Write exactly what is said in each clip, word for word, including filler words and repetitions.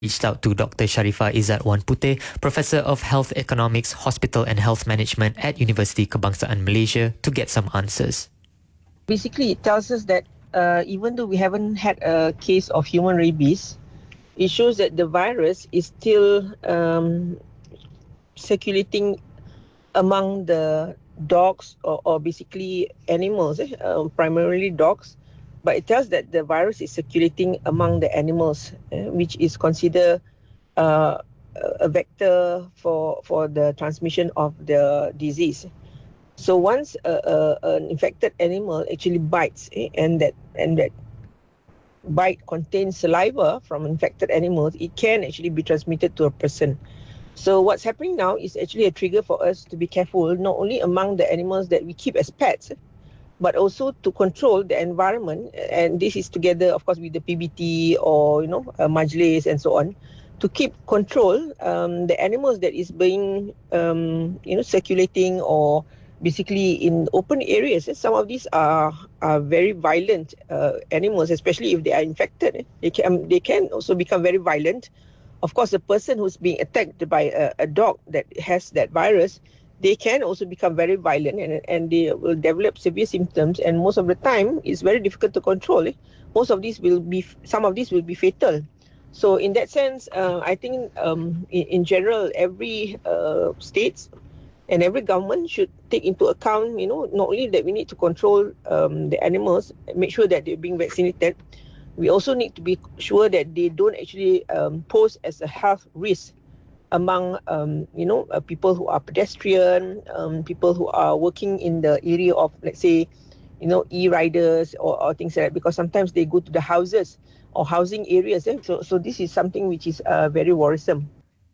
reached out to Doctor Sharifah Izzat Wan Puteh, Professor of Health Economics, Hospital and Health Management at University Kebangsaan Malaysia, to get some answers. Basically, it tells us that uh, even though we haven't had a case of human rabies, it shows that the virus is still um, circulating among the dogs or, or basically animals, eh? um, primarily dogs. But it tells that the virus is circulating among the animals, eh, which is considered uh, a vector for, for the transmission of the disease. So once a, a, an infected animal actually bites, eh, and that and that bite contains saliva from infected animals, it can actually be transmitted to a person. So what's happening now is actually a trigger for us to be careful, not only among the animals that we keep as pets, but also to control the environment. And this is together, of course, with the P B T or, you know, uh, Majlis and so on, to keep control um, the animals that is being, um, you know, circulating or basically in open areas. Some of these are, are very violent uh, animals, especially if they are infected. They can, they can also become very violent. Of course, the person who's being attacked by a, a dog that has that virus, they can also become very violent and, and they will develop severe symptoms. And most of the time, it's very difficult to control. Eh? Most of these will be, some of these will be fatal. So in that sense, uh, I think um, in, in general, every uh, state and every government should take into account, you know, not only that we need to control um, the animals, make sure that they're being vaccinated, we also need to be sure that they don't actually um, pose as a health risk among, um, you know, uh, people who are pedestrian, um, people who are working in the area of, let's say, you know, e-riders or, or things like that, because sometimes they go to the houses or housing areas. Eh? So, so this is something which is uh, very worrisome.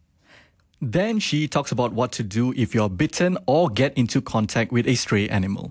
Then she talks about what to do if you're bitten or get into contact with a stray animal.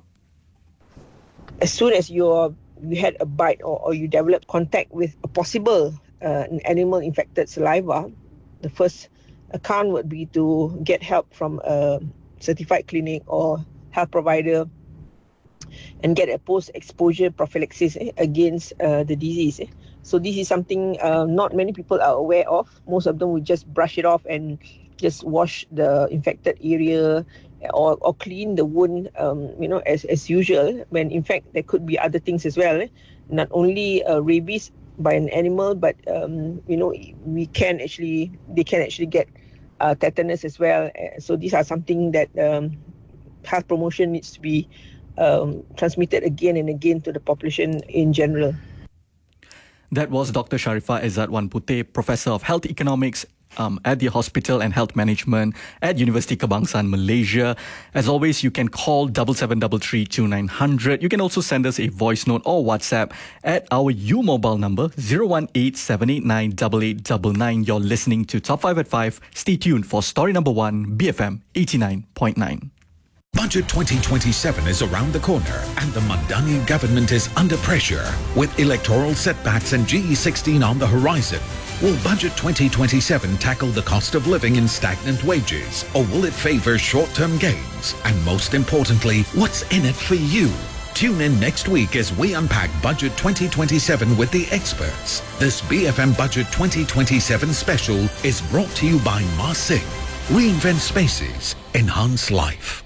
As soon as you're, you had a bite or, or you develop contact with a possible uh, animal-infected saliva, the first account would be to get help from a certified clinic or health provider and get a post-exposure prophylaxis eh, against uh, the disease. Eh. So this is something uh, not many people are aware of. Most of them will just brush it off and just wash the infected area or, or clean the wound, um, you know, as, as usual, when in fact there could be other things as well. Eh. Not only uh, rabies by an animal, but um, you know, we can actually, they can actually get uh, tetanus as well. So these are something that um, health promotion needs to be um, transmitted again and again to the population in general. That was Doctor Sharifah Izzat Wan Puteh, Professor of Health Economics Um, at the Hospital and Health Management at University Kebangsaan Malaysia. As always, you can call seven seven three three two nine zero zero. You can also send us a voice note or WhatsApp at our U Mobile number zero one eight seven eight nine eight eight nine nine. You're listening to Top five at five. Stay tuned for story number one, B F M eighty-nine point nine. Budget twenty twenty-seven is around the corner and the Madani government is under pressure. With electoral setbacks and G E sixteen on the horizon, will Budget twenty twenty-seven tackle the cost of living and stagnant wages, or will it favour short-term gains? And most importantly, what's in it for you? Tune in next week as we unpack Budget twenty twenty-seven with the experts. This B F M Budget twenty twenty-seven special is brought to you by Ma Sing. Reinvent spaces, enhance life.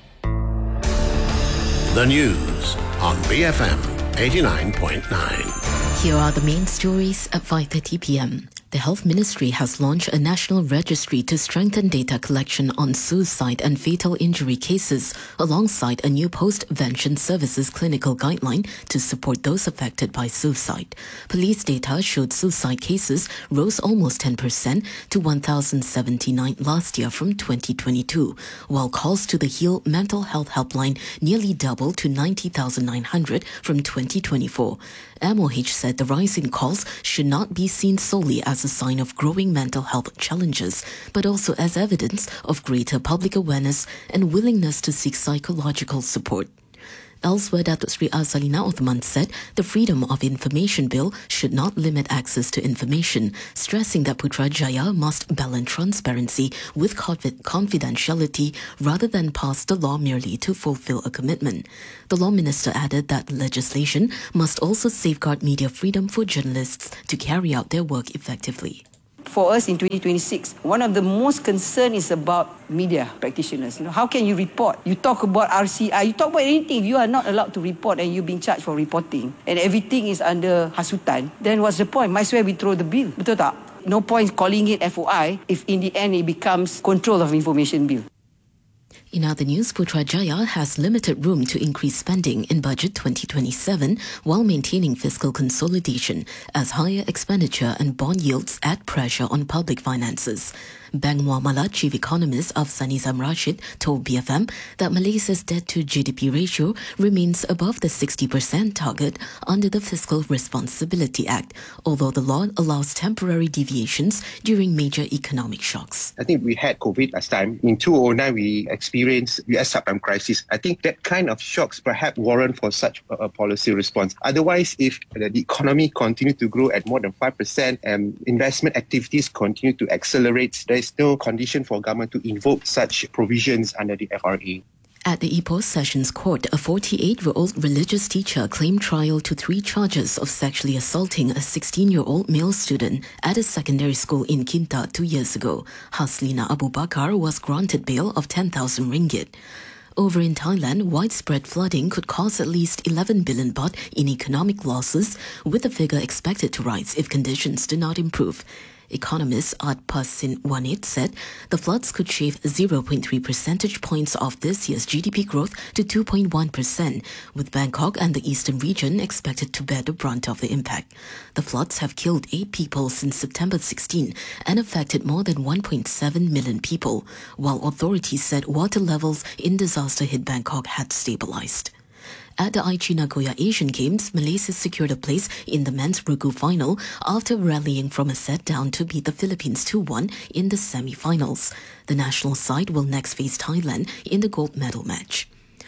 The news on B F M eighty-nine point nine. Here are the main stories at five thirty p.m. The Health Ministry has launched a national registry to strengthen data collection on suicide and fatal injury cases, alongside a new post-vention services clinical guideline to support those affected by suicide. Police data showed suicide cases rose almost ten percent to one thousand seventy-nine last year from twenty twenty-two, while calls to the HEAL mental health helpline nearly doubled to ninety thousand nine hundred from twenty twenty-four. M O H said the rise in calls should not be seen solely as a sign of growing mental health challenges, but also as evidence of greater public awareness and willingness to seek psychological support. Elsewhere, Datuk Sri Azalina Othman said the Freedom of Information Bill should not limit access to information, stressing that Putrajaya must balance transparency with confidentiality rather than pass the law merely to fulfill a commitment. The Law Minister added that legislation must also safeguard media freedom for journalists to carry out their work effectively. For us in twenty twenty-six, one of the most concern is about media practitioners. You know, how can you report? You talk about R C I, you talk about anything. If you are not allowed to report and you're being charged for reporting and everything is under hasutan, then what's the point? Might as well we throw the bill. Betul tak? No point calling it F O I if in the end it becomes Control of Information Bill. In other news, Putrajaya has limited room to increase spending in budget twenty twenty-seven while maintaining fiscal consolidation as higher expenditure and bond yields add pressure on public finances. Bank Muamalat chief economist Afsanizam Rashid told B F M that Malaysia's debt-to-G D P ratio remains above the sixty percent target under the Fiscal Responsibility Act, although the law allows temporary deviations during major economic shocks. I think we had COVID last time. In two thousand nine, we experienced U S subprime crisis. I think that kind of shocks perhaps warrant for such a policy response. Otherwise, if the economy continues to grow at more than five percent and investment activities continue to accelerate, there is no condition for government to invoke such provisions under the F R A. At the Ipoh Sessions Court, a forty-eight-year-old religious teacher claimed trial to three charges of sexually assaulting a sixteen-year-old male student at a secondary school in Kinta two years ago. Haslina Abu Bakar was granted bail of ten thousand ringgit. Over in Thailand, widespread flooding could cause at least eleven billion baht in economic losses, with the figure expected to rise if conditions do not improve. Economist Art Pasinwanit said the floods could shave zero point three percentage points off this year's G D P growth to two point one percent, with Bangkok and the eastern region expected to bear the brunt of the impact. The floods have killed eight people since September sixteenth and affected more than one point seven million people, while authorities said water levels in disaster-hit Bangkok had stabilized. At the Aichi Nagoya Asian Games, Malaysia secured a place in the men's Rugu final after rallying from a set down to beat the Philippines two one in the semi-finals. The national side will next face Thailand in the gold medal match.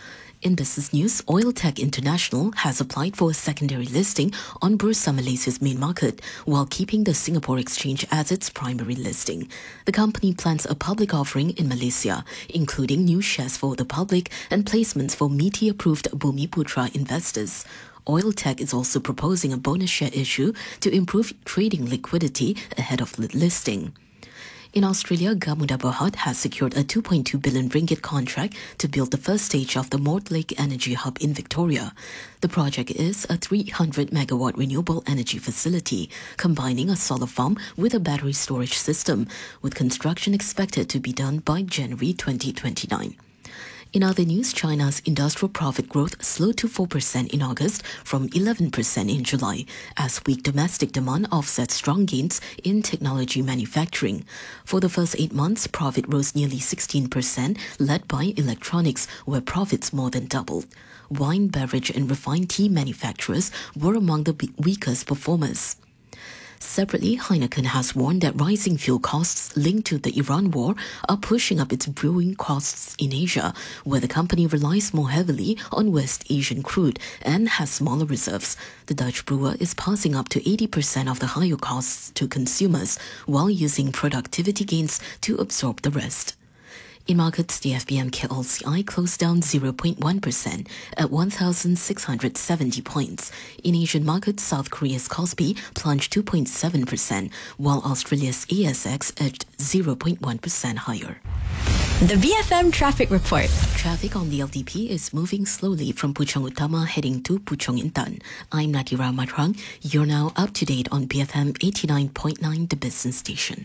In business news, Oil Tech International has applied for a secondary listing on Bursa Malaysia's main market, while keeping the Singapore Exchange as its primary listing. The company plans a public offering in Malaysia, including new shares for the public and placements for M I T I-approved Bumiputra investors. Oil Tech is also proposing a bonus share issue to improve trading liquidity ahead of listing. In Australia, Gamuda Berhad has secured a two point two billion ringgit contract to build the first stage of the Mortlake Energy Hub in Victoria. The project is a three hundred megawatt renewable energy facility, combining a solar farm with a battery storage system, with construction expected to be done by January twenty twenty-nine. In other news, China's industrial profit growth slowed to four percent in August from eleven percent in July, as weak domestic demand offset strong gains in technology manufacturing. For the first eight months, profit rose nearly sixteen percent, led by electronics, where profits more than doubled. Wine, beverage and refined tea manufacturers were among the weakest performers. Separately, Heineken has warned that rising fuel costs linked to the Iran war are pushing up its brewing costs in Asia, where the company relies more heavily on West Asian crude and has smaller reserves. The Dutch brewer is passing up to eighty percent of the higher costs to consumers, while using productivity gains to absorb the rest. In markets, the F B M K L C I closed down zero point one percent at one thousand six hundred seventy points. In Asian markets, South Korea's Kospi plunged two point seven percent, while Australia's A S X edged zero point one percent higher. The B F M Traffic Report. Traffic on the L D P is moving slowly from Puchong Utama heading to Puchong Intan. I'm Natira Matrang. You're now up to date on B F M eighty-nine point nine, the business station.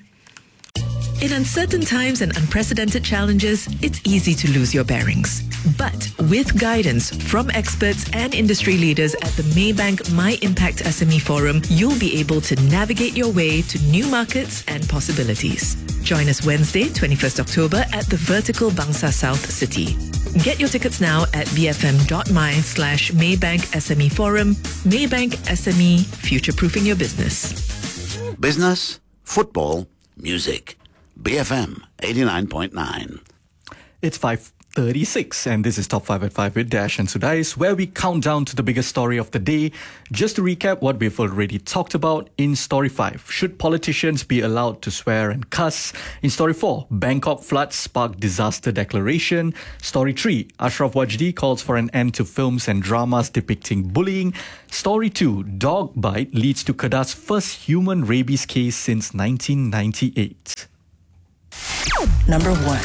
In uncertain times and unprecedented challenges, it's easy to lose your bearings. But with guidance from experts and industry leaders at the Maybank My Impact S M E Forum, you'll be able to navigate your way to new markets and possibilities. Join us Wednesday, twenty-first October at the Vertical Bangsa South City. Get your tickets now at bfm.my slash Maybank S M E Forum. Maybank S M E, future-proofing your business. Business, football, music. B F M eighty-nine point nine. It's five thirty-six, and this is Top five at five with Dash and Sudais, where we count down to the biggest story of the day. Just to recap what we've already talked about in Story five, should politicians be allowed to swear and cuss? In Story four, Bangkok floods spark disaster declaration. Story three, Ashraf Wajdi calls for an end to films and dramas depicting bullying. Story two, dog bite leads to Kedah's first human rabies case since nineteen ninety-eight. Number one.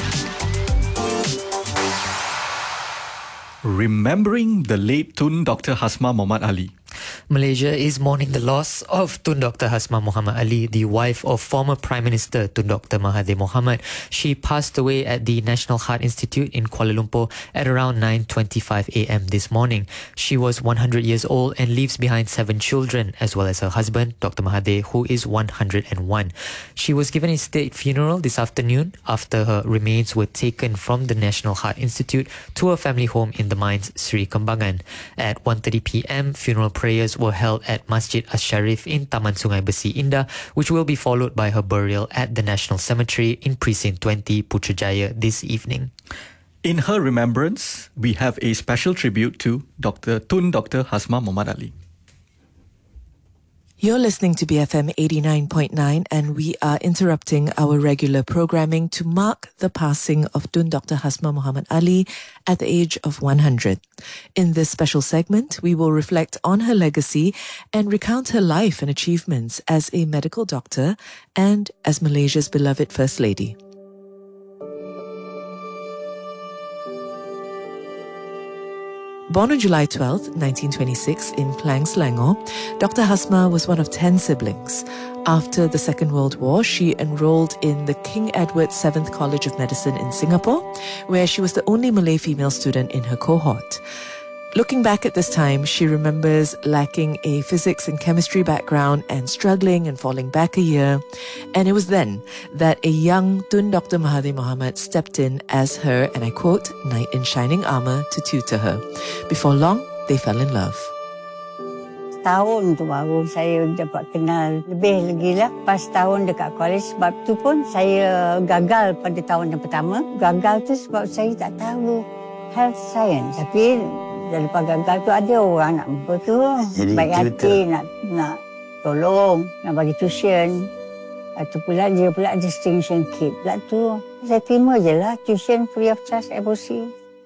Remembering the late Tun Doctor Hasma Muhammad Ali. Malaysia is mourning the loss of Tun Doctor Hasma Muhammad Ali, the wife of former Prime Minister Tun Doctor Mahathir Mohamad. She passed away at the National Heart Institute in Kuala Lumpur at around nine twenty-five a m this morning. She was one hundred years old and leaves behind seven children, as well as her husband, Doctor Mahathir, who is one hundred one. She was given a state funeral this afternoon after her remains were taken from the National Heart Institute to her family home in the mines, Sri Kembangan. At one thirty p m, funeral prayers were held at Masjid Asy-Syarif in Taman Sungai Besi Indah, which will be followed by her burial at the National Cemetery in Precinct twenty, Putrajaya this evening. In her remembrance, we have a special tribute to Doctor Tun Doctor Hasma Muhammad Ali. You're listening to B F M eighty-nine point nine, and we are interrupting our regular programming to mark the passing of Tun Doctor Hasma Muhammad Ali at the age of one hundred. In this special segment, we will reflect on her legacy and recount her life and achievements as a medical doctor and as Malaysia's beloved First Lady. Born on July twelfth, nineteen twenty-six in Klang, Selangor, Doctor Hasma was one of ten siblings. After the Second World War, she enrolled in the King Edward the seventh College of Medicine in Singapore, where she was the only Malay female student in her cohort. Looking back at this time, she remembers lacking a physics and chemistry background and struggling and falling back a year. And it was then that a young Tun Doctor Mahathir Mohamad stepped in as her, and I quote, knight in shining armour to tutor her. Before long, they fell in love. Tahun tu baru saya dapat kenal lebih lagi lah. Pas tahun dekat college, sebab tu pun saya gagal pada tahun yang pertama. Gagal tu sebab saya tak tahu health science. Tapi lepas gagal tu ada orang nak apa tu, baik hati nak nak tolong, nak bagi tuition. Itu pula dia pula distinction kid pula tu. Saya terima je lah tuition free of charge F O C.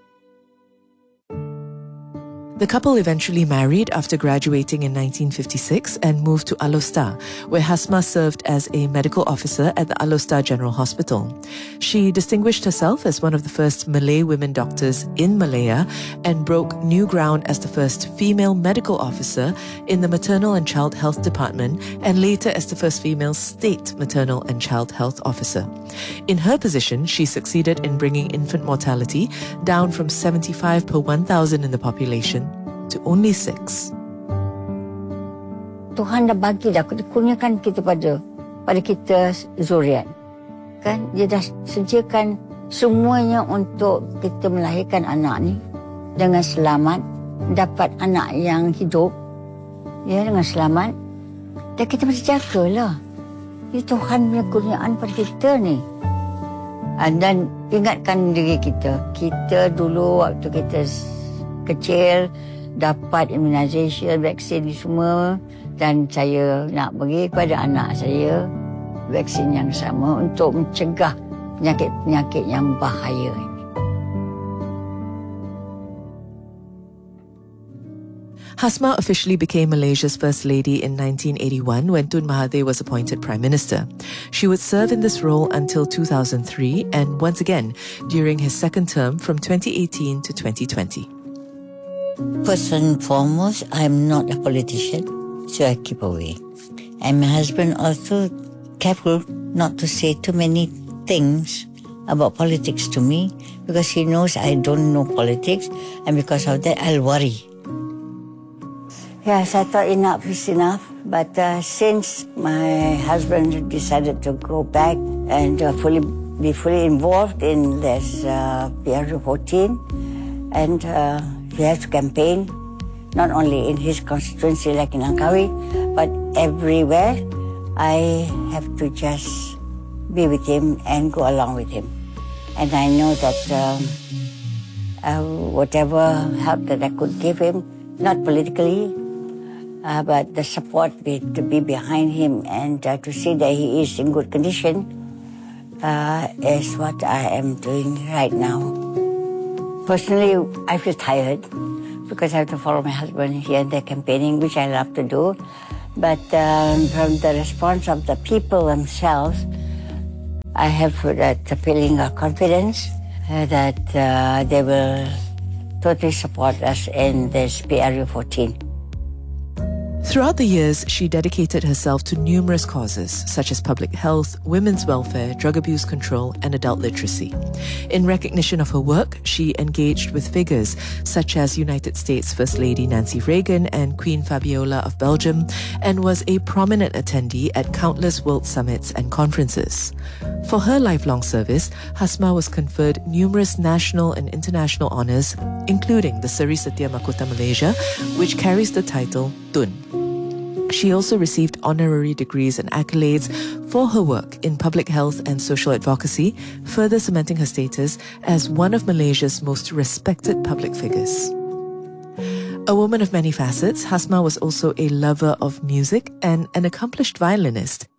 The couple eventually married after graduating in nineteen fifty-six and moved to Alor, where Hasma served as a medical officer at the Alor General Hospital. She distinguished herself as one of the first Malay women doctors in Malaya and broke new ground as the first female medical officer in the Maternal and Child Health Department, and later as the first female state maternal and child health officer. In her position, she succeeded in bringing infant mortality down from seventy-five per one thousand in the population to only six. Tuhan dah bagi dah, kurniakan kita pada pada kita zuriat. Kan? Dia dah sediakan semuanya untuk kita melahirkan anak ni dengan selamat, dapat anak yang hidup ya dengan selamat. Dan kita mesti jagalah. Ini Tuhan punya kurniaan pada kita ni. Dan ingatkan diri kita, kita dulu waktu kita kecil dapat immunisation, vaksin semua, dan saya nak bagi kepada anak saya vaksin yang sama untuk mencegah penyakit-penyakit yang bahaya ini. Hasma officially became Malaysia's First Lady in nineteen eighty-one when Tun Mahathir was appointed Prime Minister. She would serve in this role until two thousand three and once again during his second term from twenty eighteen to twenty twenty. First and foremost, I'm not a politician, so I keep away. And my husband also careful not to say too many things about politics to me because he knows I don't know politics, and because of that, I'll worry. Yes, I thought enough is enough, but uh, since my husband decided to go back and uh, fully be fully involved in this uh, P R fourteen, and uh, he has to campaign, not only in his constituency like in Langkawi, but everywhere, I have to just be with him and go along with him. And I know that um, uh, whatever help that I could give him, not politically, uh, but the support be, to be behind him and uh, to see that he is in good condition uh, is what I am doing right now. Personally, I feel tired because I have to follow my husband here in the campaigning, which I love to do. But um, from the response of the people themselves, I have that feeling of confidence uh, that uh, they will totally support us in this P R U fourteen. Throughout the years, she dedicated herself to numerous causes, such as public health, women's welfare, drug abuse control, and adult literacy. In recognition of her work, she engaged with figures such as United States First Lady Nancy Reagan and Queen Fabiola of Belgium, and was a prominent attendee at countless world summits and conferences. For her lifelong service, Hasma was conferred numerous national and international honours, including the Seri Setia Mahkota Malaysia, which carries the title Tun. She also received honorary degrees and accolades for her work in public health and social advocacy, further cementing her status as one of Malaysia's most respected public figures. A woman of many facets, Hasma was also a lover of music and an accomplished violinist,